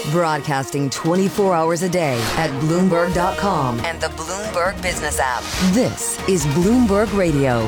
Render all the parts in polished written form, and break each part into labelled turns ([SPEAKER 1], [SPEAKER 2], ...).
[SPEAKER 1] Broadcasting 24 hours a day at Bloomberg.com and the Bloomberg Business app. This is Bloomberg Radio.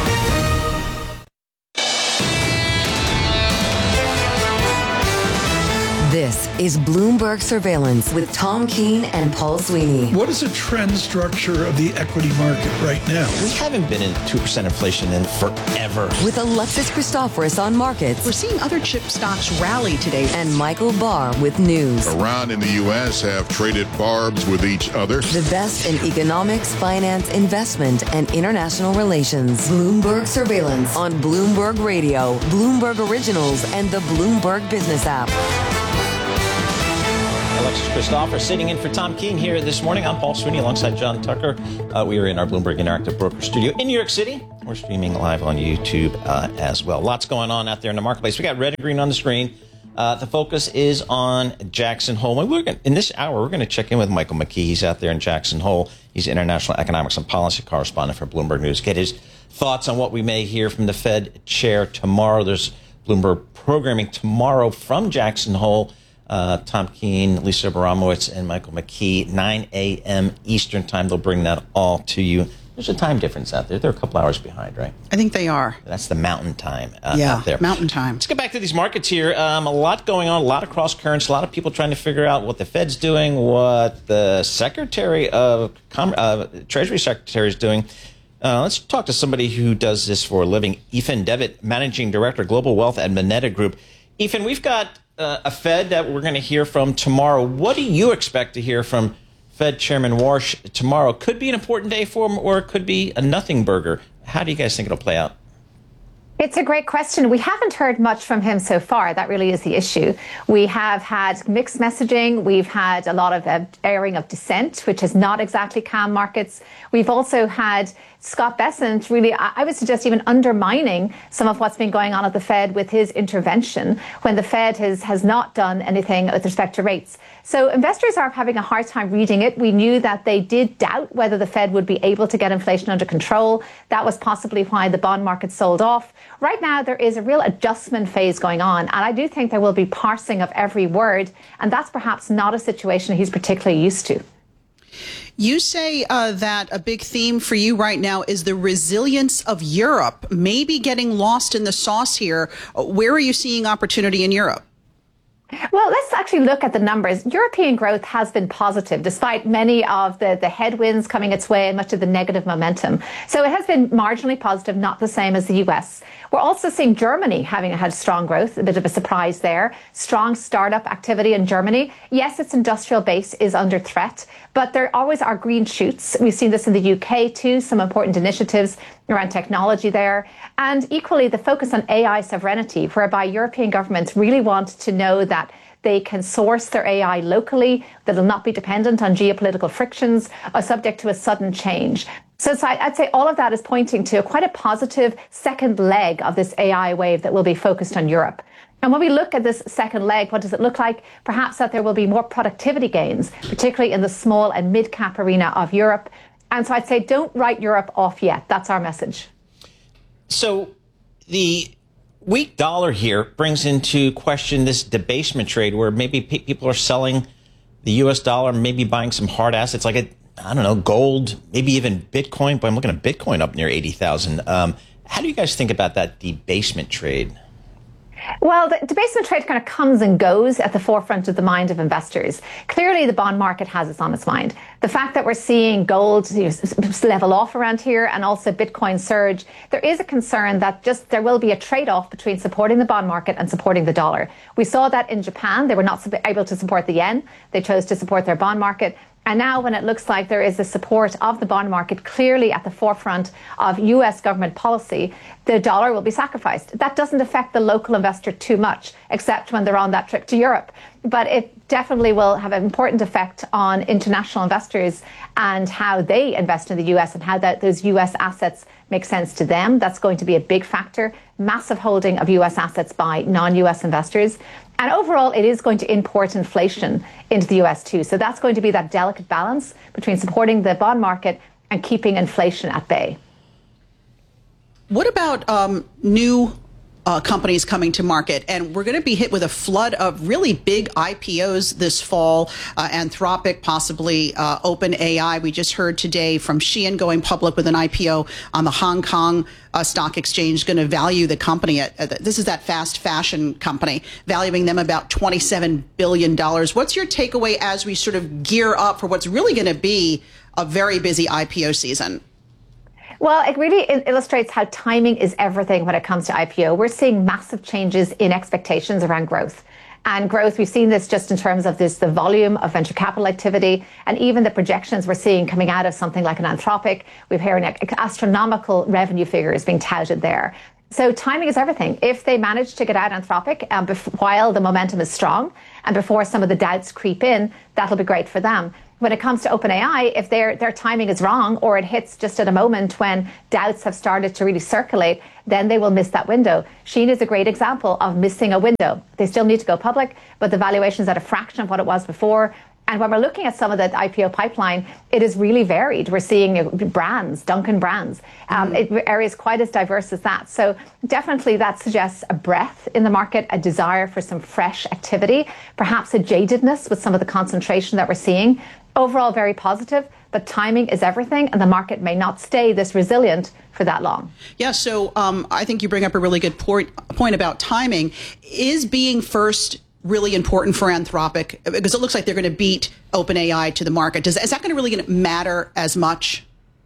[SPEAKER 1] This is Bloomberg Surveillance with Tom Keene and Paul Sweeney.
[SPEAKER 2] What is the trend structure of the equity market right now?
[SPEAKER 3] We haven't been in 2% inflation in forever.
[SPEAKER 1] With Alexis Christoforous on markets.
[SPEAKER 4] We're seeing other chip stocks rally today.
[SPEAKER 1] And Michael Barr with news.
[SPEAKER 5] Iran and the U.S. have traded barbs with each other.
[SPEAKER 1] The best in economics, finance, investment, and international relations. Bloomberg Surveillance on Bloomberg Radio, Bloomberg Originals, and the Bloomberg Business app.
[SPEAKER 3] Alexis Christoforous sitting in for Tom Keene here this morning. I'm Paul Sweeney alongside John Tucker. We are in our Bloomberg Interactive Broker Studio in New York City. We're streaming live on YouTube as well. Lots going on out there in the marketplace. We got red and green on the screen. The focus is on Jackson Hole. In this hour, we're going to check in with Michael McKee. He's out there in Jackson Hole. He's international economics and policy correspondent for Bloomberg News. Get his thoughts on what we may hear from the Fed chair tomorrow. There's Bloomberg programming tomorrow from Jackson Hole. Tom Keene, Lisa Abramowitz, and Michael McKee, 9 a.m. Eastern time. They'll bring that all to you. There's a time difference out there. They're a couple hours behind, right?
[SPEAKER 4] I think they are.
[SPEAKER 3] That's the mountain time out there.
[SPEAKER 4] Mountain time.
[SPEAKER 3] Let's get back to these markets here. A lot going on, a lot of cross currents, a lot of people trying to figure out what the Fed's doing, what the Secretary of Treasury Secretary is doing. Let's talk to somebody who does this for a living. Ethan Devitt, Managing Director, Global Wealth at Moneta Group. Ethan, we've got a Fed that we're going to hear from tomorrow. What do you expect to hear from Fed Chairman Warsh tomorrow? Could be an important day for him, or it could be a nothing burger. How do you guys think it'll play out?
[SPEAKER 6] It's a great question. We haven't heard much from him so far. That really is the issue. We have had mixed messaging. We've had a lot of airing of dissent, which has not exactly calmed markets. We've also had Scott Bessent really, I would suggest, even undermining some of what's been going on at the Fed with his intervention when the Fed has not done anything with respect to rates. So investors are having a hard time reading it. We knew that they did doubt whether the Fed would be able to get inflation under control. That was possibly why the bond market sold off. Right now, there is a real adjustment phase going on, and I do think there will be parsing of every word, and that's perhaps not a situation he's particularly used to.
[SPEAKER 4] You say that a big theme for you right now is the resilience of Europe, maybe getting lost in the sauce here. Where are you seeing opportunity in Europe?
[SPEAKER 6] Well, let's actually look at the numbers. European growth has been positive, despite many of the headwinds coming its way and much of the negative momentum. So it has been marginally positive, not the same as the US. We're also seeing Germany having had strong growth, a bit of a surprise there. Strong startup activity in Germany. Yes, its industrial base is under threat, but there always are green shoots. We've seen this in the UK too, some important initiatives around technology there. And equally, the focus on AI sovereignty, whereby European governments really want to know that they can source their AI locally, that will not be dependent on geopolitical frictions or subject to a sudden change. So I'd say all of that is pointing to quite a positive second leg of this AI wave that will be focused on Europe. And when we look at this second leg, what does it look like? Perhaps that there will be more productivity gains, particularly in the small and mid-cap arena of Europe. And so I'd say don't write Europe off yet. That's our message.
[SPEAKER 3] So the weak dollar here brings into question this debasement trade where maybe people are selling the U.S. dollar, maybe buying some hard assets like gold, maybe even Bitcoin. But I'm looking at Bitcoin up near 80,000. How do you guys think about that debasement trade?
[SPEAKER 6] Well, the debasement trade kind of comes and goes at the forefront of the mind of investors. Clearly, the bond market has it on its mind. The fact that we're seeing gold level off around here and also Bitcoin surge, there is a concern that there will be a trade-off between supporting the bond market and supporting the dollar. We saw that in Japan. They were not able to support the yen. They chose to support their bond market. And now when it looks like there is the support of the bond market clearly at the forefront of U.S. government policy, the dollar will be sacrificed. That doesn't affect the local investor too much, except when they're on that trip to Europe. But it definitely will have an important effect on international investors and how they invest in the U.S. and how those U.S. assets make sense to them. That's going to be a big factor. Massive holding of U.S. assets by non-U.S. investors. And overall, it is going to import inflation into the U.S. too. So that's going to be that delicate balance between supporting the bond market and keeping inflation at bay.
[SPEAKER 4] What about new companies coming to market. And we're going to be hit with a flood of really big IPOs this fall. Anthropic, possibly OpenAI. We just heard today from Shein going public with an IPO on the Hong Kong stock exchange, going to value the company at this is that fast fashion company, valuing them about $27 billion. What's your takeaway as we sort of gear up for what's really going to be a very busy IPO season?
[SPEAKER 6] Well, it really illustrates how timing is everything when it comes to IPO. We're seeing massive changes in expectations around growth. And growth, we've seen this just in terms of the volume of venture capital activity and even the projections we're seeing coming out of something like an Anthropic. We're hearing astronomical revenue figures being touted there. So timing is everything. If they manage to get out Anthropic while the momentum is strong and before some of the doubts creep in, that'll be great for them. When it comes to OpenAI, if their timing is wrong or it hits just at a moment when doubts have started to really circulate, then they will miss that window. Shein is a great example of missing a window. They still need to go public, but the valuation is at a fraction of what it was before. And when we're looking at some of the IPO pipeline, it is really varied. We're seeing brands, Dunkin' brands, areas quite as diverse as that. So definitely that suggests a breadth in the market, a desire for some fresh activity, perhaps a jadedness with some of the concentration that we're seeing. Overall, very positive, but timing is everything, and the market may not stay this resilient for that long.
[SPEAKER 4] Yeah, so I think you bring up a really good point about timing. Is being first really important for Anthropic? Because it looks like they're going to beat OpenAI to the market. Is that going to really matter as much?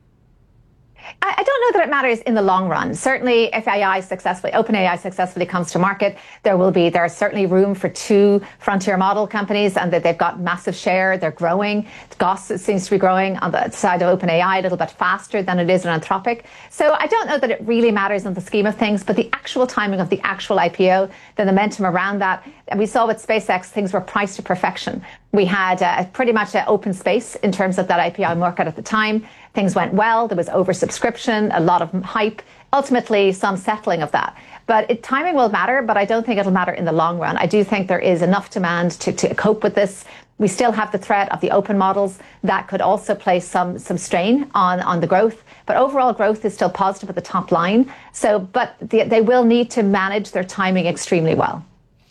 [SPEAKER 6] I don't know that it matters in the long run. Certainly, if OpenAI successfully comes to market, there's certainly room for two frontier model companies, and that they've got massive share. They're growing. Goss seems to be growing on the side of OpenAI a little bit faster than it is in Anthropic. So I don't know that it really matters in the scheme of things, but the actual timing of the actual IPO, the momentum around that, and we saw with SpaceX, things were priced to perfection. We had pretty much an open space in terms of that IPO market at the time. Things went well. There was oversubscription, a lot of hype, ultimately some settling of that. But timing will matter, but I don't think it'll matter in the long run. I do think there is enough demand to cope with this. We still have the threat of the open models that could also place some strain on the growth. But overall growth is still positive at the top line. But they will need to manage their timing extremely well.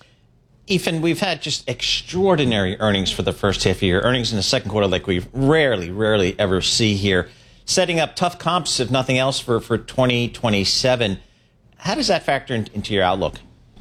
[SPEAKER 3] Ethan, we've had just extraordinary earnings for the first half of the year. Earnings in the second quarter like we rarely ever see here. Setting up tough comps, if nothing else, for 2027. How does that factor into your outlook?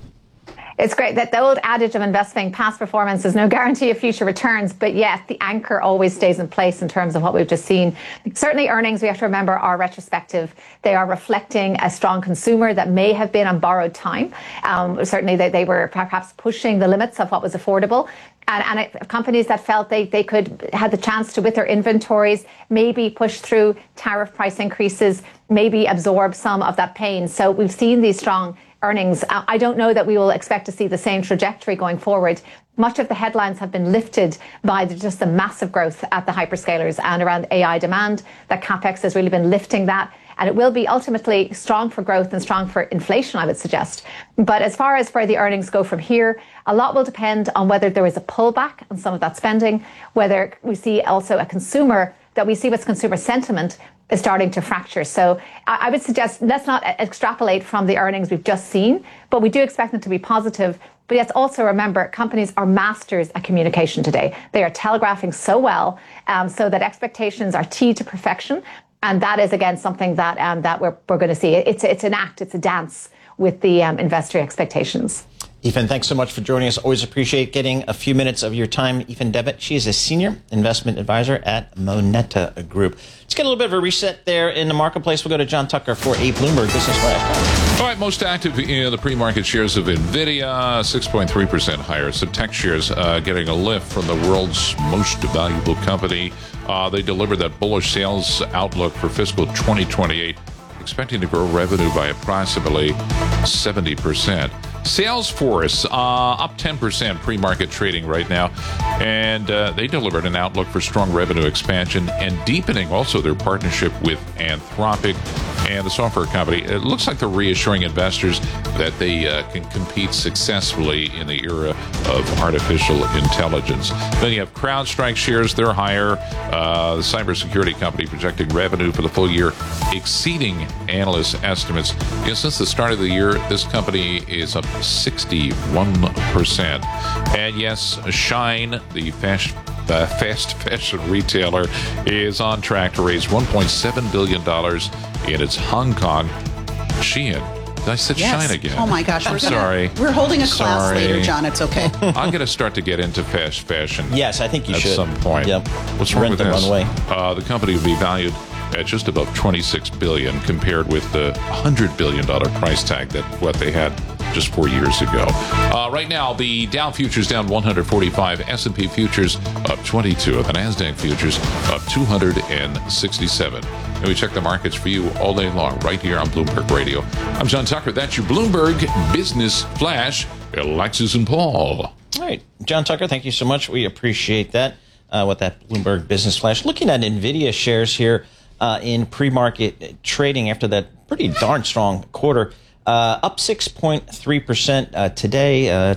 [SPEAKER 6] It's great that the old adage of investing past performance is no guarantee of future returns, but yet the anchor always stays in place in terms of what we've just seen. Certainly earnings, we have to remember, are retrospective. They are reflecting a strong consumer that may have been on borrowed time. Certainly they were perhaps pushing the limits of what was affordable. And companies that felt they could have the chance to, with their inventories, maybe push through tariff price increases, maybe absorb some of that pain. So we've seen these strong earnings. I don't know that we will expect to see the same trajectory going forward. Much of the headlines have been lifted by just the massive growth at the hyperscalers and around AI demand. That CapEx has really been lifting that. And it will be ultimately strong for growth and strong for inflation, I would suggest. But as far as where the earnings go from here, a lot will depend on whether there is a pullback on some of that spending, whether we see also what's consumer sentiment is starting to fracture. So I would suggest let's not extrapolate from the earnings we've just seen, but we do expect them to be positive. But let's also remember, companies are masters at communication today. They are telegraphing so well, so that expectations are teed to perfection. And that is, again, something that we're going to see. It's an act, it's a dance with the investor expectations.
[SPEAKER 3] Ethan, thanks so much for joining us. Always appreciate getting a few minutes of your time. Ethan Devitt, she is a senior investment advisor at Moneta Group. Let's get a little bit of a reset there in the marketplace. We'll go to John Tucker for a Bloomberg Business Flash.
[SPEAKER 7] All right, most active in the pre-market shares of NVIDIA, 6.3% higher. Some tech shares getting a lift from the world's most valuable company. They delivered that bullish sales outlook for fiscal 2028, expecting to grow revenue by approximately 70%. Salesforce up 10% pre-market trading right now, and they delivered an outlook for strong revenue expansion and deepening also their partnership with Anthropic and the software company. It looks like they're reassuring investors that they can compete successfully in the era of artificial intelligence. Then you have CrowdStrike shares. They're higher. The cybersecurity company projecting revenue for the full year exceeding analysts' estimates. Since the start of the year, this company is up 61%. And yes, Shine, the fast fashion retailer, is on track to raise $1.7 billion in its Hong Kong Shein. I said Shine again.
[SPEAKER 4] Oh my gosh,
[SPEAKER 7] sorry.
[SPEAKER 4] We're holding a class later, John. It's okay.
[SPEAKER 7] I'm going to start to get into fast fashion.
[SPEAKER 3] Yes, I think you should.
[SPEAKER 7] At some point.
[SPEAKER 3] Yep.
[SPEAKER 7] What's wrong with this?
[SPEAKER 3] The
[SPEAKER 7] company will be valued at just above $26 billion compared with the $100 billion price tag that what they had just 4 years ago. Right now, the Dow futures down 145, S&P futures up 22, and the NASDAQ futures up 267. And we check the markets for you all day long right here on Bloomberg Radio. I'm John Tucker. That's your Bloomberg Business Flash. Alexis and Paul.
[SPEAKER 3] All right. John Tucker, thank you so much. We appreciate that with that Bloomberg Business Flash. Looking at NVIDIA shares here in pre-market trading after that pretty darn strong quarter. Up 6.3% today.